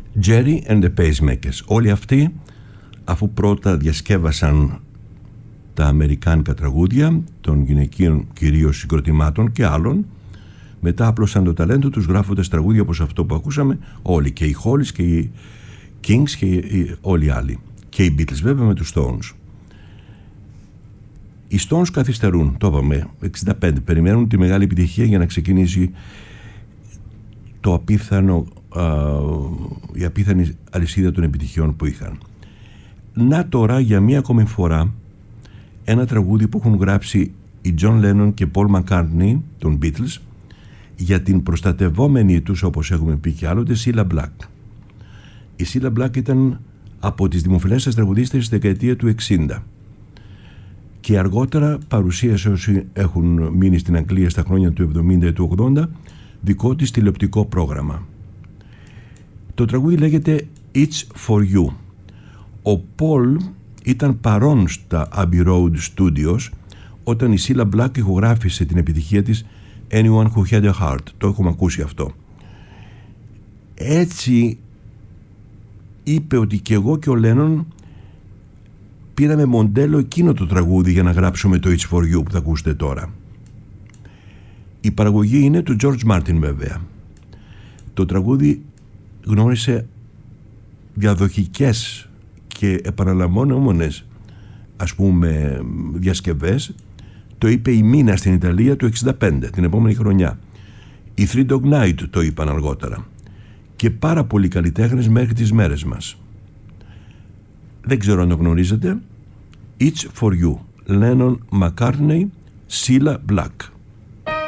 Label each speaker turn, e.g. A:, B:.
A: Jerry and the Pacemakers. Όλοι αυτοί, αφού πρώτα διασκεύασαν τα αμερικάνικα τραγούδια των γυναικείων κυρίως συγκροτημάτων και άλλων, μετά άπλωσαν το ταλέντο τους γράφοντας τραγούδια όπως αυτό που ακούσαμε όλοι, και οι Hollies και οι Kings και όλοι οι άλλοι, και οι Beatles βέβαια με τους Stones. Οι Stones καθυστερούν, το είπαμε, 65, περιμένουν τη μεγάλη επιτυχία για να ξεκινήσει το απίθανο, η απίθανη αλυσίδα των επιτυχιών που είχαν. Να τώρα για μία ακόμη φορά ένα τραγούδι που έχουν γράψει οι John Lennon και Paul McCartney των Beatles για την προστατευόμενη τους, όπως έχουμε πει και άλλοτε, Cilla Black. Η Cilla Black ήταν από τις δημοφιλέστερες τραγουδίστρες στη δεκαετία του 60 και αργότερα παρουσίασε, όσοι έχουν μείνει στην Αγγλία στα χρόνια του 70 ή του 80, δικό της τηλεοπτικό πρόγραμμα. Το τραγούδι λέγεται It's For You. Ο Πολ ήταν παρόν στα Abbey Road Studios όταν η Cilla Black ηχογράφησε την επιτυχία της Anyone Who Had a Heart. Το έχουμε ακούσει αυτό. Έτσι είπε ότι και εγώ και ο Λένον πήραμε μοντέλο εκείνο το τραγούδι για να γράψουμε το It's For You που θα ακούσετε τώρα. Η παραγωγή είναι του George Martin βέβαια. Το τραγούδι γνώρισε διαδοχικές και επαναλαμβανόμενες, ας πούμε, διασκευές. Το είπε η Μίνα στην Ιταλία το 65, την επόμενη χρονιά. Οι Three Dog Night το είπαν αργότερα. Και πάρα πολλοί καλλιτέχνες μέχρι τις μέρες μας. Δεν ξέρω αν το γνωρίζετε. It's For You. Lennon, McCartney, Cilla Black.